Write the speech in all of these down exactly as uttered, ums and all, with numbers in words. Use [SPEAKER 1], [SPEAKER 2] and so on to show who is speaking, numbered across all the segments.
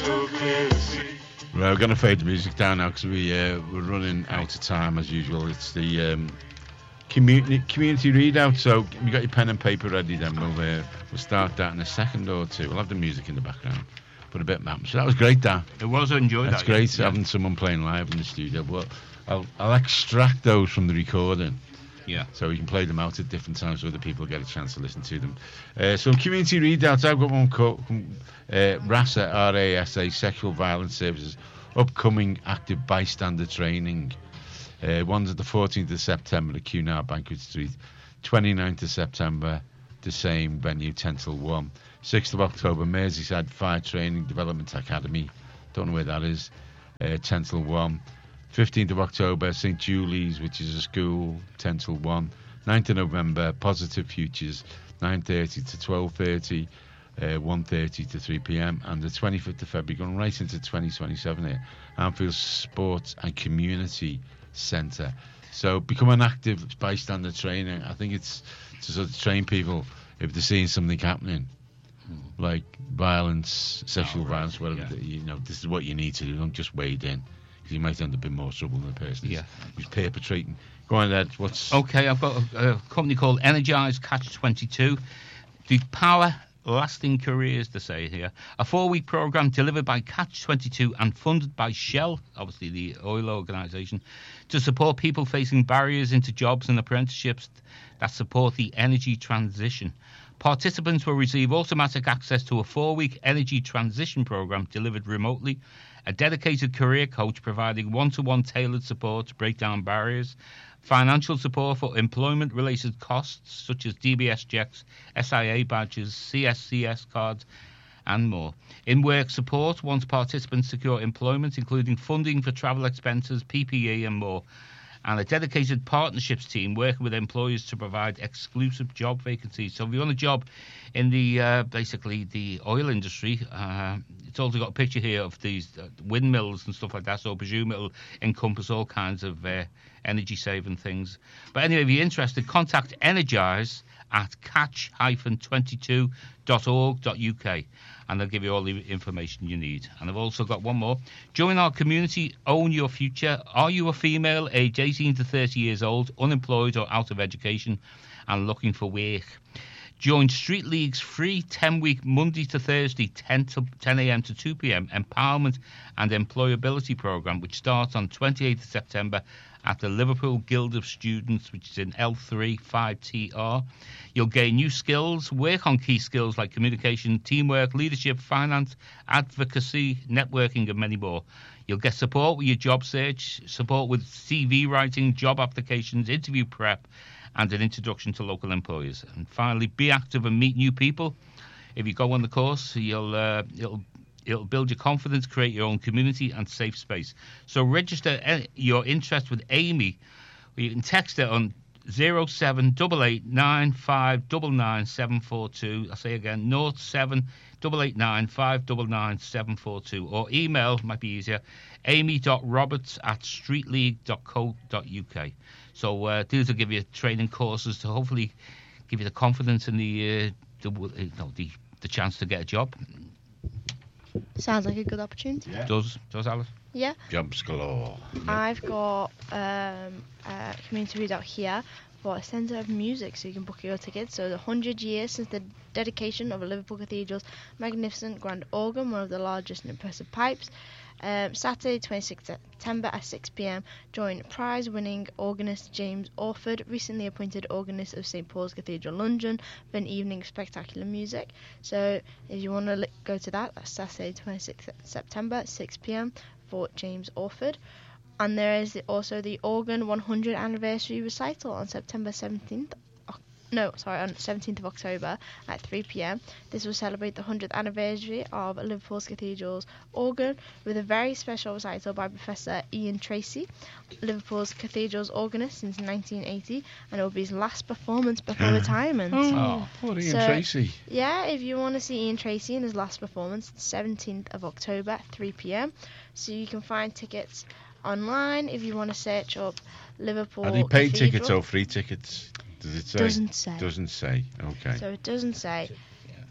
[SPEAKER 1] Well, we're going to fade the music down now because we, uh, we're running out of time as usual. It's the um, community community readout, so you got your pen and paper ready then. We'll, uh, we'll start that in a second or two. We'll have the music in the background. Put a bit of map. So that was great, Dan.
[SPEAKER 2] It was, I enjoyed
[SPEAKER 1] That's
[SPEAKER 2] that.
[SPEAKER 1] great,
[SPEAKER 2] yeah.
[SPEAKER 1] having someone playing live in the studio. Well, I'll, I'll extract those from the recording.
[SPEAKER 2] Yeah.
[SPEAKER 1] So we can play them out at different times so other people get a chance to listen to them. Uh, so community readouts, I've got one called uh, RASA, R A S A, Sexual Violence Services, upcoming active bystander training. Uh, one's at the fourteenth of September at Cunard Banquet Street, twenty-ninth of September, the same venue, ten till one. sixth of October, Merseyside Fire Training Development Academy, don't know where that is, uh, ten till one. fifteenth of October, St Julie's, which is a school, ten till one. ninth of November, Positive Futures, nine thirty to twelve thirty, uh, one thirty to three p.m. And the twenty-fifth of February, going right into twenty twenty-seven here, Anfield Sports and Community Centre. So become an active bystander trainer. I think it's to sort of train people if they're seeing something happening, like violence, sexual
[SPEAKER 2] Oh, right.
[SPEAKER 1] violence, whatever,
[SPEAKER 2] Yeah.
[SPEAKER 1] you know, this is what you need to do. Don't just wade in. You might end up in more trouble than the person
[SPEAKER 2] Yeah.
[SPEAKER 1] who's perpetrating. Go on, Ed. What's
[SPEAKER 2] Okay, I've got a, a company called Energize Catch twenty-two. The power lasting careers, to say here. A four-week program delivered by Catch twenty-two and funded by Shell, obviously the oil organisation, to support people facing barriers into jobs and apprenticeships that support the energy transition. Participants will receive automatic access to a four-week energy transition program delivered remotely, a dedicated career coach providing one-to-one tailored support to break down barriers, financial support for employment-related costs such as D B S checks, S I A badges, C S C S cards, and more. In-work support once participants secure employment, including funding for travel expenses, P P E, and more. And a dedicated partnerships team working with employers to provide exclusive job vacancies. So if you want a job in the uh, basically the oil industry, uh, it's also got a picture here of these uh, windmills and stuff like that. So I presume it'll encompass all kinds of uh, energy saving things. But anyway, if you're interested, contact Energize at catch twenty-two dot org dot U K and they'll give you all the information you need. And I've also got one more. Join our community, own your future. Are you a female aged eighteen to thirty years old, unemployed or out of education and looking for work? Join Street League's free ten-week Monday to Thursday ten a.m. to two p.m. empowerment and employability program, which starts on twenty-eighth of September at the Liverpool Guild of Students, which is in L three five T R. You'll gain new skills, work on key skills like communication, teamwork, leadership, finance, advocacy, networking, and many more. You'll get support with your job search, support with C V writing, job applications, interview prep, and an introduction to local employers. And finally, be active and meet new people. If you go on the course, you'll uh, it'll it'll build your confidence, create your own community and safe space. So register your interest with Amy. You can text her on zero seven eight eight nine five nine nine seven four two. I'll say again, zero seven eight eight nine five nine nine seven four two. Or email, might be easier, amy.roberts at streetleague dot co dot uk. So uh, these will give you training courses to hopefully give you the confidence and the uh, the, you know, the the chance to get a job.
[SPEAKER 3] Sounds like a good opportunity.
[SPEAKER 1] Yeah.
[SPEAKER 2] Does does Alice?
[SPEAKER 3] Yeah.
[SPEAKER 1] Jobs galore?
[SPEAKER 3] I've got um, a community readout here for a Centre of Music, so you can book your tickets. So the one hundred years since the dedication of Liverpool Cathedral's magnificent grand organ, one of the largest and impressive pipes. Um, Saturday, twenty-sixth of September at six p.m. Join prize-winning organist James Orford, recently appointed organist of Saint Paul's Cathedral, London, for an evening of spectacular music. So if you want to li- go to that, that's Saturday, twenty-sixth of September at six p.m. for James Orford. And there is also the Organ one hundred anniversary recital on September seventeenth. No, sorry, on seventeenth of October at three p.m. This will celebrate the one hundredth anniversary of Liverpool's Cathedral's organ with a very special recital by Professor Ian Tracy, Liverpool's Cathedral's organist since nineteen eighty, and it will be his last performance before retirement.
[SPEAKER 1] Oh, poor Ian
[SPEAKER 3] So,
[SPEAKER 1] Tracy.
[SPEAKER 3] Yeah, if you want to see Ian Tracy in his last performance, seventeenth of October at three p.m. So you can find tickets online if you want to search up Liverpool
[SPEAKER 1] Are they paid
[SPEAKER 3] Cathedral.
[SPEAKER 1] tickets or free tickets? Does it say?
[SPEAKER 3] Doesn't say.
[SPEAKER 1] Doesn't say. Okay.
[SPEAKER 3] So it doesn't say.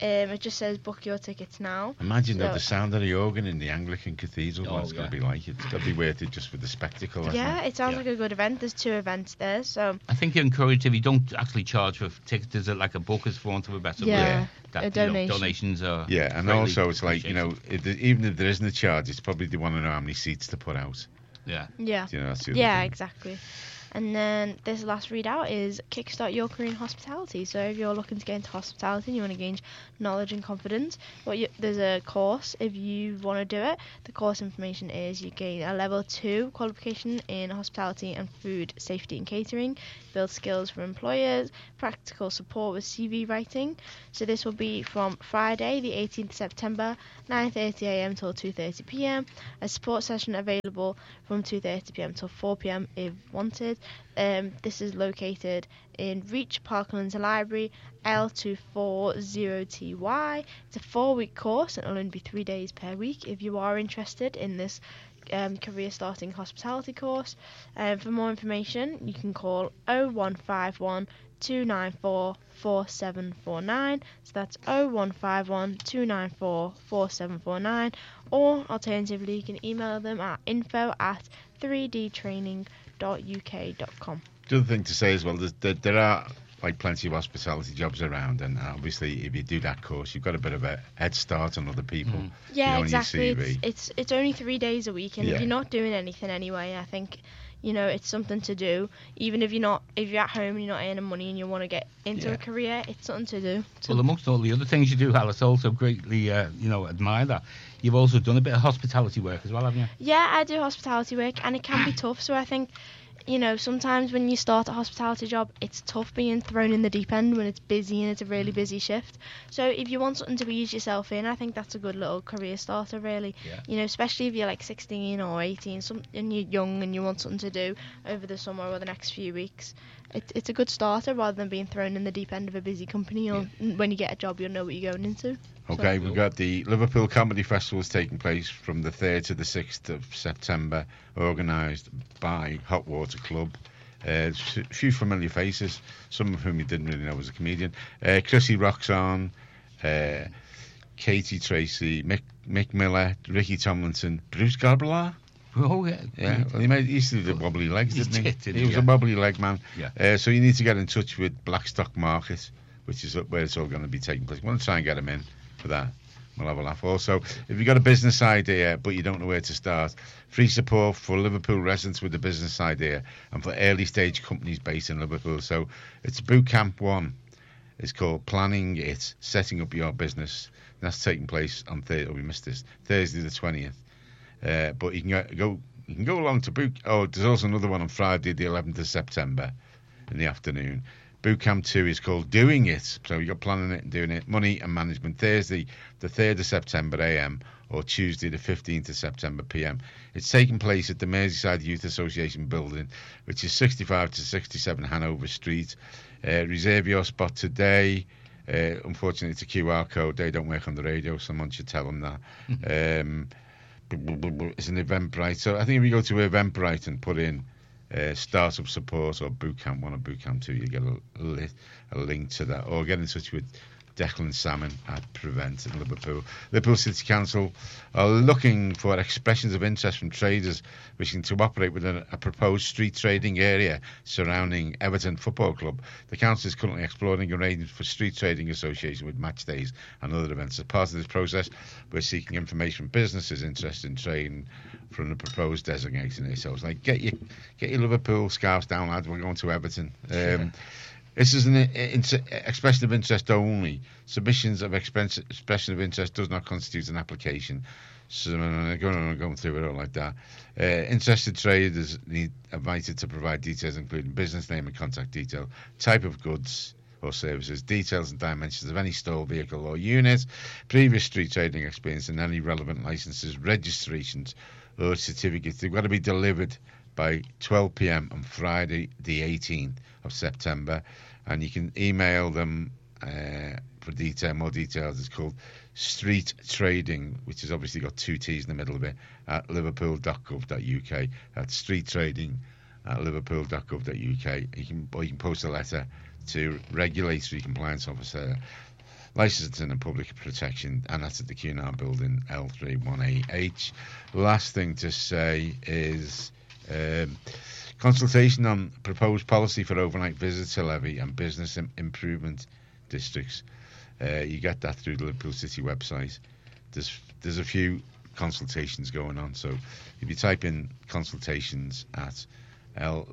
[SPEAKER 3] Um, it just says book your tickets now.
[SPEAKER 1] Imagine
[SPEAKER 3] So-
[SPEAKER 1] though the sound of the organ in the Anglican Cathedral.
[SPEAKER 2] Oh,
[SPEAKER 1] what it's
[SPEAKER 2] yeah.
[SPEAKER 1] going to be like. It's got to be worth it just for the spectacle. I
[SPEAKER 3] Yeah,
[SPEAKER 1] think.
[SPEAKER 3] it sounds
[SPEAKER 2] Yeah.
[SPEAKER 3] like a good event. There's two events there, so
[SPEAKER 2] I think you're encouraged if you don't actually charge for tickets, is it like a bookers for want of a better
[SPEAKER 3] yeah,
[SPEAKER 2] word? That,
[SPEAKER 3] a
[SPEAKER 2] you know,
[SPEAKER 3] donation.
[SPEAKER 2] donations are.
[SPEAKER 1] Yeah, and
[SPEAKER 2] greatly
[SPEAKER 1] also it's like, you know,
[SPEAKER 2] appreciated.
[SPEAKER 1] if the, even if there isn't a charge, it's probably they want to know how many seats to put out.
[SPEAKER 2] Yeah.
[SPEAKER 3] yeah.
[SPEAKER 1] You know, that's the other
[SPEAKER 3] Yeah,
[SPEAKER 1] thing.
[SPEAKER 3] exactly. And then this last readout is Kickstart Your Career in Hospitality. So if you're looking to get into hospitality and you want to gain knowledge and confidence, what you, there's a course if you want to do it. The course information is you gain a level two qualification in hospitality and food safety and catering, build skills for employers, practical support with C V writing. So this will be from Friday the eighteenth of September, nine thirty a m till two thirty p m. A support session available from two thirty p m till four p m if wanted. Um, this is located in Reach Parklands Library, L two forty T Y. It's a four-week course and it'll only be three days per week. If you are interested in this um, career starting hospitality course, um, for more information, you can call oh one five one, two nine four, four seven four nine. So that's oh one five one, two nine four, four seven four nine. Or alternatively, you can email them at info at three d training dot u k dot com.
[SPEAKER 1] The other thing to say as well, there's, there, there are like plenty of hospitality jobs around, and obviously if you do that course, you've got a bit of a head start on other people.
[SPEAKER 2] Mm.
[SPEAKER 3] Yeah,
[SPEAKER 1] you know, on your
[SPEAKER 3] exactly.
[SPEAKER 1] C V.
[SPEAKER 3] It's, it's it's only three days a week, and
[SPEAKER 1] Yeah.
[SPEAKER 3] if you're not doing anything anyway, I think, you know, it's something to do. Even if you're not, if you're at home and you're not earning money and you want to get into
[SPEAKER 1] Yeah.
[SPEAKER 3] a career, it's something to do. So,
[SPEAKER 2] Well, amongst all the other things you do, Alice, also greatly, uh, you know, admire that. You've also done a bit of hospitality work as well, haven't you?
[SPEAKER 3] yeah, I do hospitality work, and it can be tough. So I think, you know, sometimes when you start a hospitality job, it's tough being thrown in the deep end when it's busy and it's a really busy shift. So if you want something to ease yourself in, I think that's a good little career starter, really.
[SPEAKER 2] Yeah.
[SPEAKER 3] You know, especially if you're like sixteen or eighteen, some, and you're young and you want something to do over the summer or the next few weeks. It, it's a good starter rather than being thrown in the deep end of a busy company. Or when you get a job, you'll know what you're going into.
[SPEAKER 1] Okay,
[SPEAKER 2] So-
[SPEAKER 1] we've got the Liverpool Comedy Festival is taking place from the third to the sixth of September, organised by Hot Water Club. Uh, a few familiar faces, some of whom you didn't really know was a comedian. Uh, Chrissy Roxon, uh, Katie Tracy, Mick, Mick Miller, Ricky Tomlinson, Bruce Garbler.
[SPEAKER 2] Oh, yeah.
[SPEAKER 1] Yeah, well, he, made, he used to do the wobbly legs,
[SPEAKER 2] He
[SPEAKER 1] didn't he?
[SPEAKER 2] did, didn't
[SPEAKER 1] he
[SPEAKER 2] he?
[SPEAKER 1] was
[SPEAKER 2] Yeah.
[SPEAKER 1] a wobbly leg man.
[SPEAKER 2] Yeah.
[SPEAKER 1] Uh, so you need to get in touch with Blackstock Market, which is where it's all going to be taking place. We'll try and get him in for that. We'll have a laugh. Also, if you've got a business idea but you don't know where to start, free support for Liverpool residents with a business idea and for early stage companies based in Liverpool. So it's Boot Camp One. It's called Planning It, Setting Up Your Business. That's taking place on Thursday. Oh, we missed this. Thursday the twentieth. Uh, but you can go, go. You can go along to Boot. Oh, there's also another one on Friday the eleventh of September in the afternoon. Boot Camp two is called Doing It. So you've got planning it and doing it. Money and management. Thursday, the third of September A M or Tuesday, the fifteenth of September P M. It's taking place at the Merseyside Youth Association building, which is sixty-five to sixty-seven Hanover Street. Uh, reserve your spot today. Uh, unfortunately, it's a Q R code. They don't work on the radio. Someone should tell them that. um, it's an Eventbrite. So I think if you go to Eventbrite and put in Uh, startup support or bootcamp one or bootcamp two, you get a, a, li- a link to that, or get in touch with Declan Salmon at Prevent in Liverpool. Liverpool City Council are looking for expressions of interest from traders wishing to operate within a, a proposed street trading area surrounding Everton Football Club. The council is currently exploring arrangements for street trading association with match days and other events. As part of this process, we're seeking information from businesses interested in trading from the proposed designation here. So it's like, get your get your Liverpool scarves down, lads. We're going to Everton. Um,
[SPEAKER 2] Yeah.
[SPEAKER 1] This is an uh, inter- expression of interest only. Submissions of express- expression of interest does not constitute an application. So I'm going, I'm going through it all like that. Uh, interested traders need invited to provide details including business name and contact detail, type of goods or services, details and dimensions of any store, vehicle or unit, previous street trading experience and any relevant licenses, registrations or certificates. They've got to be delivered by twelve p m on Friday the eighteenth of September, and you can email them uh, for detail, more details. It's called Street Trading, which has obviously got two T's in the middle of it, at liverpool dot gov dot u k. That's Street Trading at liverpool dot gov dot u k. You can, or you can post a letter to Regulatory Compliance Officer licensing and public protection, and that's at the Cunard building, L three one eight H. Last thing to say is um, consultation on proposed policy for overnight visitor levy and business im- improvement districts. Uh, you get that through the Liverpool City website. There's there's a few consultations going on, so if you type in consultations at L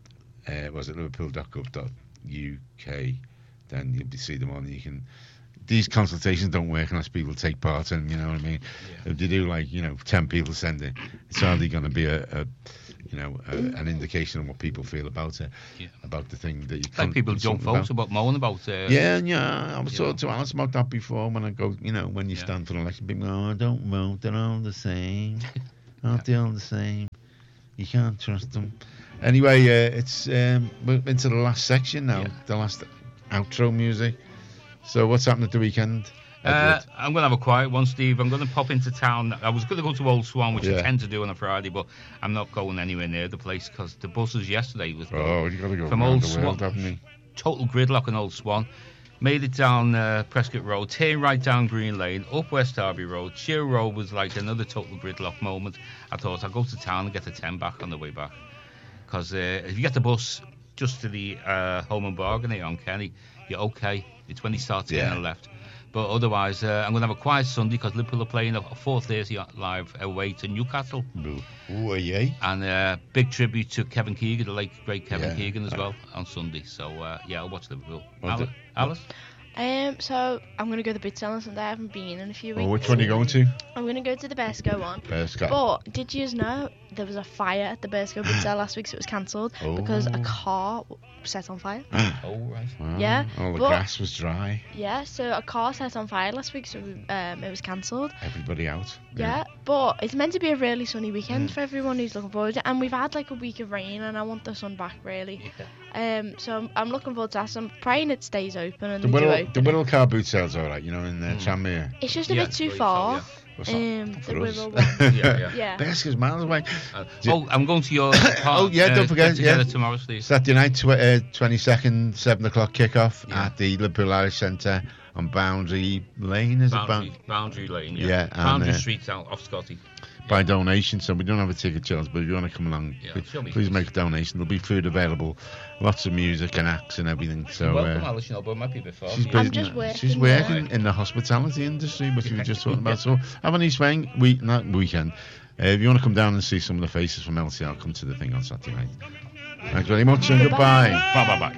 [SPEAKER 1] uh, was it liverpool dot gov dot U K, then you'll be see them on. You can. These consultations don't work unless people take part in. You know what I mean?
[SPEAKER 2] Yeah.
[SPEAKER 1] If you do, like, you know, ten people send it, it's hardly going to be a, a you know a, an indication of what people feel about it,
[SPEAKER 2] Yeah.
[SPEAKER 1] about the thing that you.
[SPEAKER 2] Like
[SPEAKER 1] can't
[SPEAKER 2] people
[SPEAKER 1] do
[SPEAKER 2] don't
[SPEAKER 1] something
[SPEAKER 2] vote about moan about. Uh,
[SPEAKER 1] Yeah, yeah. I was
[SPEAKER 2] you
[SPEAKER 1] talking
[SPEAKER 2] know.
[SPEAKER 1] to Alice about that before when I go, you know, when you
[SPEAKER 2] Yeah.
[SPEAKER 1] stand for an election, people go, oh, don't vote, they're all the same. Aren't they all the same? You can't trust them. Anyway, uh, it's um, we're into the last section now,
[SPEAKER 2] Yeah.
[SPEAKER 1] the last outro music. So what's happening at the weekend?
[SPEAKER 2] Uh,
[SPEAKER 1] Edward?
[SPEAKER 2] I'm going to have a quiet one, Steve. I'm going to pop into town. I was going to go to Old Swan, which
[SPEAKER 1] Yeah.
[SPEAKER 2] I tend to do on a Friday, but I'm not going anywhere near the place because the buses yesterday was
[SPEAKER 1] Oh, you got to go
[SPEAKER 2] from
[SPEAKER 1] around
[SPEAKER 2] Old
[SPEAKER 1] the world,
[SPEAKER 2] Swan.
[SPEAKER 1] haven't you?
[SPEAKER 2] Total gridlock in Old Swan. Made it down uh, Prescott Road, turned right down Green Lane, up West Derby Road. Sheer Road was like another total gridlock moment. I thought I'd go to town and get the ten back on the way back. Because uh, if you get the bus just to the uh, Home and Bargain here on Kenny, you're okay. It's when you start turning
[SPEAKER 1] Yeah.
[SPEAKER 2] left. But otherwise, uh, I'm going to have a quiet Sunday because Liverpool are playing a four thirty live away to Newcastle.
[SPEAKER 1] Ooh, yeah.
[SPEAKER 2] And uh, big tribute to Kevin Keegan, the late great Kevin
[SPEAKER 1] Yeah.
[SPEAKER 2] Keegan as well, on Sunday. So, uh, yeah, I'll watch Liverpool.
[SPEAKER 1] Well,
[SPEAKER 2] Alice?
[SPEAKER 1] the-
[SPEAKER 2] Alice?
[SPEAKER 3] Um, so I'm gonna go to the boot sale on Sunday. I haven't been in a few weeks.
[SPEAKER 1] Oh, which one are you going to?
[SPEAKER 3] I'm gonna go to the Besco one.
[SPEAKER 1] Prescott.
[SPEAKER 3] But did you know there was a fire at the Besco boot sale last week, so it was cancelled because a
[SPEAKER 1] Oh.
[SPEAKER 3] car set on fire.
[SPEAKER 2] Oh, right.
[SPEAKER 1] Wow.
[SPEAKER 3] Yeah,
[SPEAKER 1] All the
[SPEAKER 3] but-
[SPEAKER 1] grass was dry.
[SPEAKER 3] Yeah, so a car set on fire last week, so um, it was cancelled.
[SPEAKER 1] Everybody out.
[SPEAKER 3] Yeah, but it's meant to be a really sunny weekend
[SPEAKER 1] Mm.
[SPEAKER 3] for everyone who's looking forward to it. And we've had like a week of rain, and I want the sun back really. Um, so I'm, I'm looking forward to that. So I'm praying it stays open and
[SPEAKER 1] The
[SPEAKER 3] they do
[SPEAKER 1] Whittle,
[SPEAKER 3] open
[SPEAKER 1] the
[SPEAKER 3] it.
[SPEAKER 1] Whittle car boot sale's all right, you know, in uh,
[SPEAKER 2] Mm.
[SPEAKER 1] Tranmere.
[SPEAKER 3] It's just a
[SPEAKER 2] Yeah,
[SPEAKER 3] bit too
[SPEAKER 2] very
[SPEAKER 3] far.
[SPEAKER 2] so,
[SPEAKER 1] What's that?
[SPEAKER 3] Um, the
[SPEAKER 1] For us?
[SPEAKER 3] Whittle one.
[SPEAKER 2] yeah. yeah, yeah.
[SPEAKER 3] Yeah.
[SPEAKER 1] Besca's miles away.
[SPEAKER 2] Uh,
[SPEAKER 1] Do-
[SPEAKER 2] oh, I'm going to your
[SPEAKER 1] Oh, yeah, don't forget,
[SPEAKER 2] together
[SPEAKER 1] yeah.
[SPEAKER 2] tomorrow, Steve.
[SPEAKER 1] Saturday night, tw- uh, twenty-second, seven o'clock kickoff
[SPEAKER 2] Yeah.
[SPEAKER 1] at the Liverpool Irish Centre on Boundary Lane, is it?
[SPEAKER 2] Boundary,
[SPEAKER 1] Bound-
[SPEAKER 2] Boundary Lane, yeah.
[SPEAKER 1] Yeah, and,
[SPEAKER 2] Boundary
[SPEAKER 1] uh,
[SPEAKER 2] Street out off Scotty.
[SPEAKER 1] by donation, so we don't have a ticket charge, but if you want to come along,
[SPEAKER 2] Yeah,
[SPEAKER 1] please,
[SPEAKER 2] show me.
[SPEAKER 1] please make a donation. There'll be food available, lots of music and acts and everything. So
[SPEAKER 2] Welcome,
[SPEAKER 1] uh,
[SPEAKER 2] Alice, you know, but it might be a bit far.
[SPEAKER 1] she's
[SPEAKER 2] for you.
[SPEAKER 3] I'm
[SPEAKER 1] busy-
[SPEAKER 3] just working
[SPEAKER 1] She's
[SPEAKER 3] there.
[SPEAKER 1] working in the hospitality industry, which we were just talking about. So have a nice swing week, not weekend. Uh, if you want to come down and see some of the faces from L C R, come to the thing on Saturday night. Thanks very much and goodbye.
[SPEAKER 2] Bye bye bye.